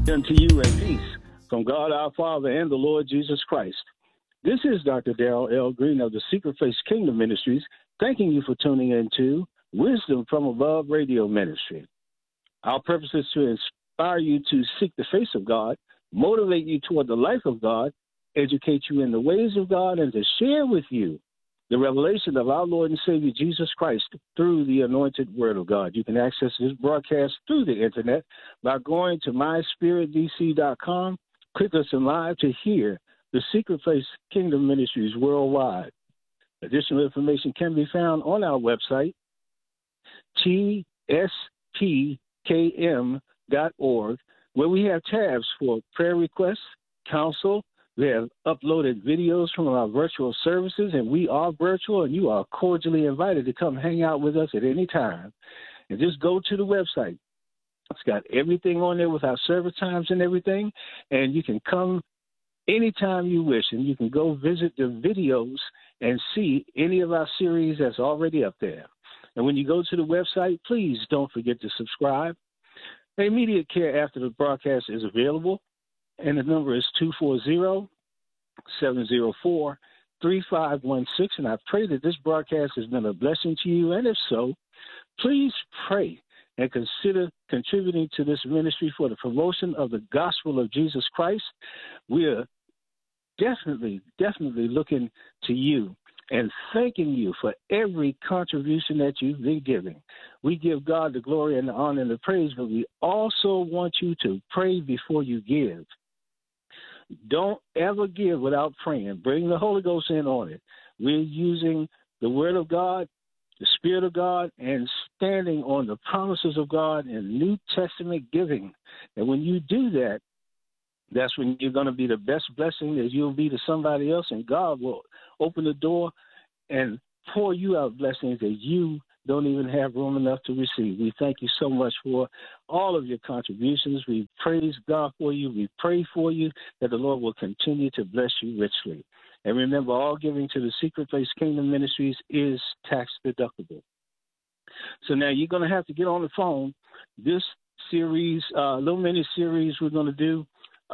Unto you and peace from God our Father and the Lord Jesus Christ. This is Dr. Darrell L. Green of the Secret Face Kingdom Ministries, thanking you for tuning in to Wisdom from Above Radio Ministry. Our purpose is to inspire you to seek the face of God, motivate you toward the life of God, educate you in the ways of God, and to share with you the revelation of our Lord and Savior Jesus Christ through the anointed Word of God. You can access this broadcast through the internet by going to myspiritdc.com. Click listen live to hear the Secret Face Kingdom Ministries worldwide. Additional information can be found on our website, tspkm.org, where we have tabs for prayer requests, counsel. We have uploaded videos from our virtual services, and we are virtual, and you are cordially invited to come hang out with us at any time. And just go to the website. It's got everything on there with our service times and everything, and you can come anytime you wish, and you can go visit the videos and see any of our series that's already up there. And when you go to the website, please don't forget to subscribe. Immediate care after the broadcast is available, and the number is 240-704-3516. And I pray that this broadcast has been a blessing to you. And if so, please pray and consider contributing to this ministry for the promotion of the gospel of Jesus Christ. We are definitely looking to you and thanking you for every contribution that you've been giving. We give God the glory and the honor and the praise, but we also want you to pray before you give. Don't ever give without praying. Bring the Holy Ghost in on it. We're using the Word of God, the Spirit of God, and standing on the promises of God in New Testament giving. And when you do that, that's when you're going to be the best blessing that you'll be to somebody else, and God will open the door and pour you out blessings that you don't even have room enough to receive. We thank you so much for all of your contributions. We praise God for you. We pray for you that the Lord will continue to bless you richly. And remember, all giving to the Secret Place Kingdom Ministries is tax deductible. So now you're going to have to get on the phone. This series, little mini series we're going to do,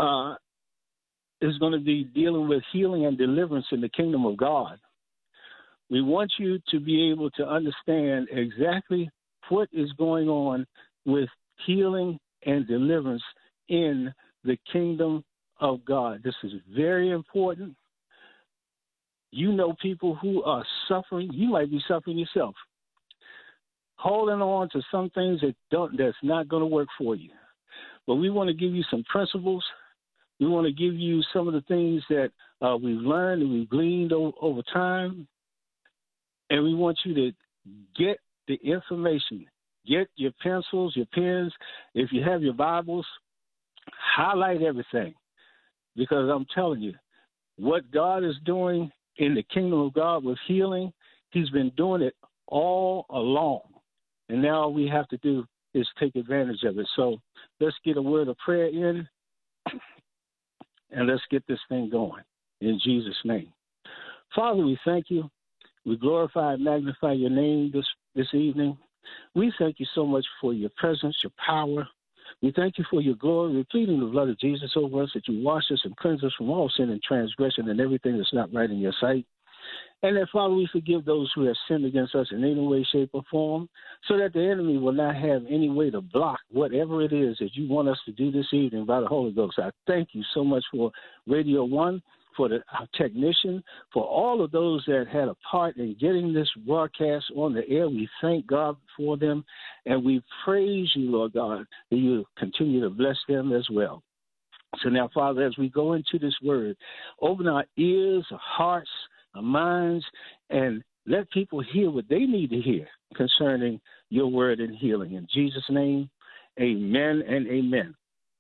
is going to be dealing with healing and deliverance in the kingdom of God. We want you to be able to understand exactly what is going on with healing and deliverance in the kingdom of God. This is very important. You know people who are suffering. You might be suffering yourself, holding on to some things that's not going to work for you. But we want to give you some principles. We want to give you some of the things that we've learned and we've gleaned over time. And we want you to get the information. Get your pencils, your pens. If you have your Bibles, highlight everything. Because I'm telling you, what God is doing in the kingdom of God with healing, he's been doing it all along. And now all we have to do is take advantage of it. So let's get a word of prayer in, and let's get this thing going in Jesus' name. Father, we thank you. We glorify and magnify your name this evening. We thank you so much for your presence, your power. We thank you for your glory. We're pleading the blood of Jesus over us, that you wash us and cleanse us from all sin and transgression and everything that's not right in your sight. And that, Father, we forgive those who have sinned against us in any way, shape, or form, so that the enemy will not have any way to block whatever it is that you want us to do this evening by the Holy Ghost. I thank you so much for Radio 1, for our technician, for all of those that had a part in getting this broadcast on the air. We thank God for them, and we praise you, Lord God, that you continue to bless them as well. So now, Father, as we go into this word, open our ears, our hearts, our minds, and let people hear what they need to hear concerning your word and healing. In Jesus' name, amen and amen.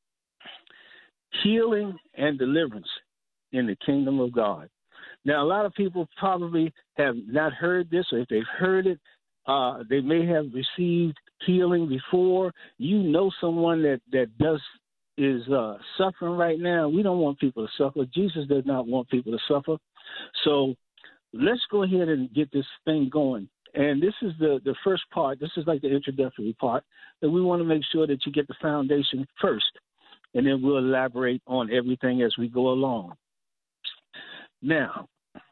Healing and deliverance in the kingdom of God. Now, a lot of people probably have not heard this, or if they've heard it, they may have received healing before. You know someone that is suffering right now. We don't want people to suffer. Jesus does not want people to suffer. So let's go ahead and get this thing going. And this is the first part. This is like the introductory part, that we want to make sure that you get the foundation first. and then we'll elaborate on everything as we go along. Now,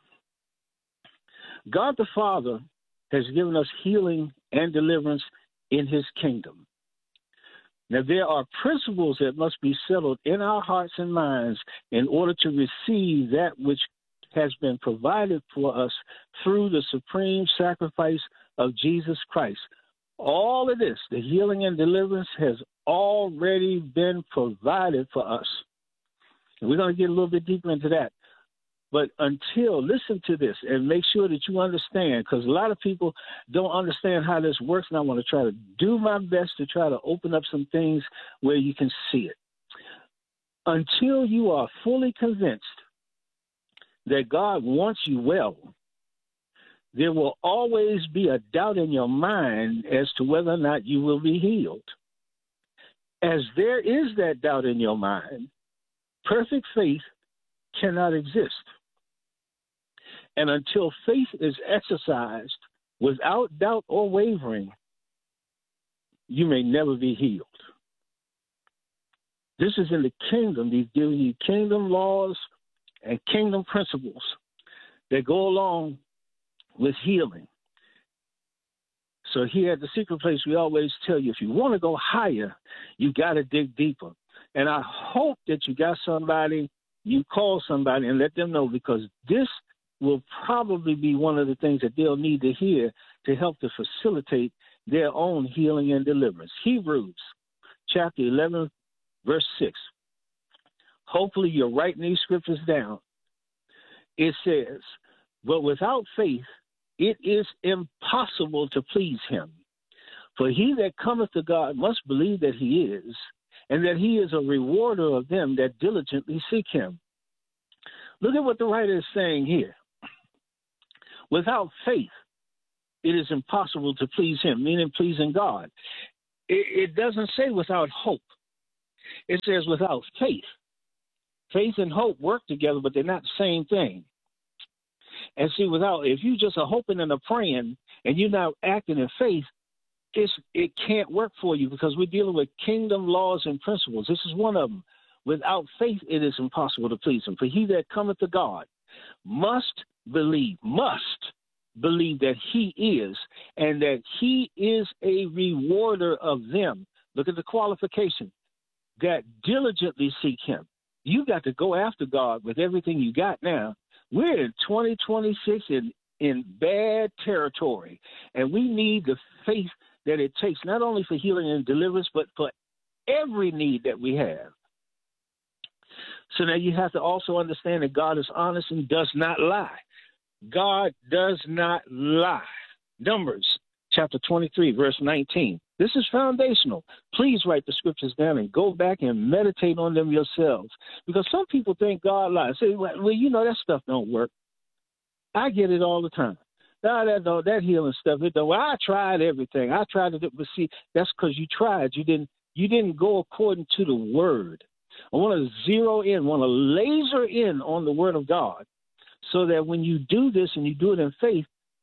God the Father has given us healing and deliverance in his kingdom. Now, there are principles that must be settled in our hearts and minds in order to receive that which has been provided for us through the supreme sacrifice of Jesus Christ. All of this, the healing and deliverance, has already been provided for us. And we're going to get a little bit deeper into that. But listen to this and make sure that you understand, because a lot of people don't understand how this works, and I want to try to do my best to try to open up some things where you can see it. Until you are fully convinced that God wants you well, there will always be a doubt in your mind as to whether or not you will be healed. As there is that doubt in your mind, perfect faith cannot exist. And until faith is exercised without doubt or wavering, you may never be healed. This is in the kingdom. He's giving you kingdom laws and kingdom principles that go along with healing. So here at the Secret Place, we always tell you, if you want to go higher, you got to dig deeper. And I hope that you got somebody, you call somebody and let them know, because this will probably be one of the things that they'll need to hear to help to facilitate their own healing and deliverance. Hebrews chapter 11, verse 6. Hopefully you're writing these scriptures down. It says, but without faith, it is impossible to please him. For he that cometh to God must believe that he is, and that he is a rewarder of them that diligently seek him. Look at what the writer is saying here. Without faith, it is impossible to please him, meaning pleasing God. It doesn't say without hope. It says without faith. Faith and hope work together, but they're not the same thing. And see, if you just are hoping and are praying and you're not acting in faith, it can't work for you, because we're dealing with kingdom laws and principles. This is one of them. Without faith, it is impossible to please him. For he that cometh to God must believe that he is, and that he is a rewarder of them. Look at the qualification. That diligently seek him. You got to go after God with everything you got now. We're in 2026 in bad territory, and we need the faith that it takes, not only for healing and deliverance, but for every need that we have. So now you have to also understand that God is honest and does not lie. God does not lie. Numbers chapter 23, verse 19. This is foundational. Please write the scriptures down and go back and meditate on them yourselves. Because some people think God lies. Say, well, you know, that stuff don't work. I get it all the time. That healing stuff, it don't. Well, I tried everything. I tried it, but see, that's because you tried. You didn't go according to the word. I want to zero in, want to laser in on the word of God, so that when you do this and you do it in faith,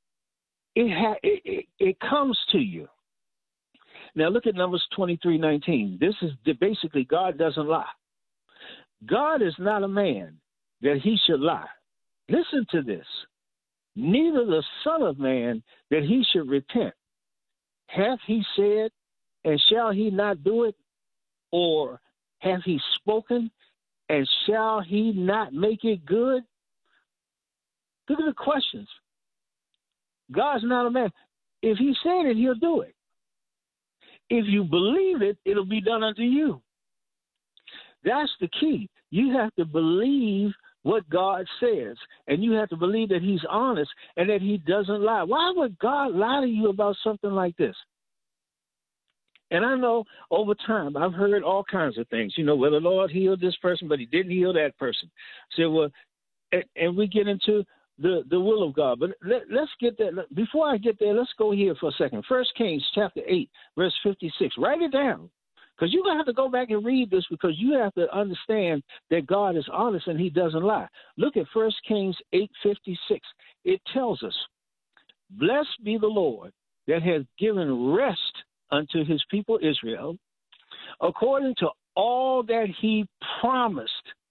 it comes to you. Now look at Numbers 23:19. This is basically God doesn't lie. God is not a man that he should lie. Listen to this. Neither the Son of Man that he should repent. Hath he said, and shall he not do it? Or hath he spoken, and shall he not make it good? Look at the questions. God's not a man. If he said it, he'll do it. If you believe it, it'll be done unto you. That's the key. You have to believe what God says, and you have to believe that he's honest and that he doesn't lie. Why would God lie to you about something like this? And I know over time I've heard all kinds of things. You know, well, the Lord healed this person, but he didn't heal that person. So, well, and we get into the will of God. But let's get that. Before I get there, let's go here for a second. 1 Kings chapter 8, verse 56. Write it down, because you're going to have to go back and read this, because you have to understand that God is honest and he doesn't lie. Look at 1 Kings 8:56. It tells us, blessed be the Lord that has given rest unto his people Israel, according to all that he promised,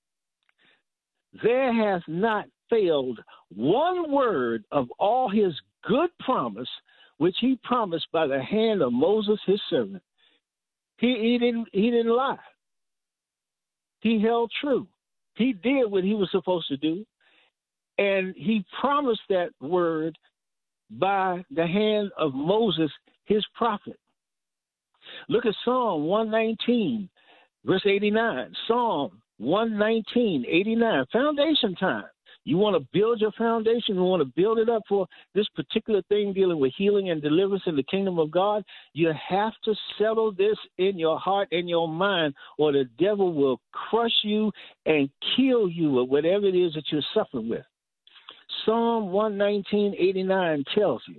there hath not failed one word of all his good promise, which he promised by the hand of Moses his servant. He didn't lie. He held true. He did what he was supposed to do, and he promised that word by the hand of Moses his prophet. Look at Psalm 119, verse 89. Psalm 119, 89. Foundation time. You want to build your foundation, you want to build it up for this particular thing dealing with healing and deliverance in the kingdom of God, you have to settle this in your heart and your mind, or the devil will crush you and kill you with whatever it is that you're suffering with. Psalm 119, 89 tells you,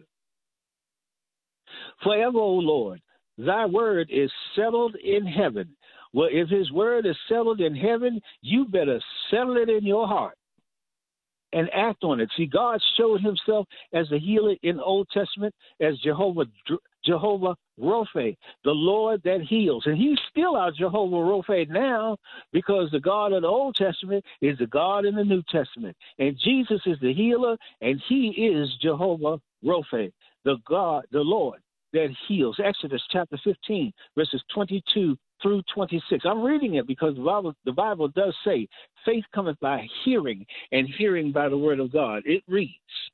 forever, O Lord, thy word is settled in heaven. Well, if his word is settled in heaven, you better settle it in your heart and act on it. See, God showed himself as a healer in the Old Testament as Jehovah Rophe, the Lord that heals. And he's still our Jehovah Rophe now, because the God of the Old Testament is the God in the New Testament. And Jesus is the healer, and he is Jehovah Rophe, the God, the Lord that heals. Exodus chapter 15, verses 22 through 26. I'm reading it because the Bible does say, faith cometh by hearing, and hearing by the word of God. It reads,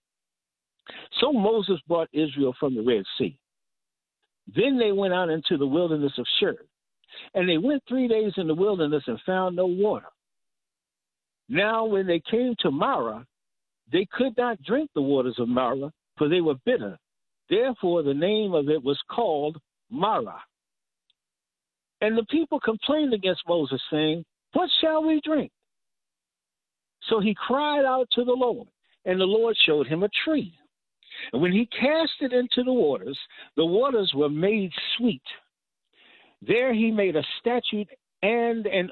so Moses brought Israel from the Red Sea. Then they went out into the wilderness of Shur, and they went 3 days in the wilderness and found no water. Now when they came to Marah, they could not drink the waters of Marah, for they were bitter. Therefore the name of it was called Marah. And the people complained against Moses, saying, what shall we drink? So he cried out to the Lord, and the Lord showed him a tree. And when he cast it into the waters were made sweet. There he made a statute and an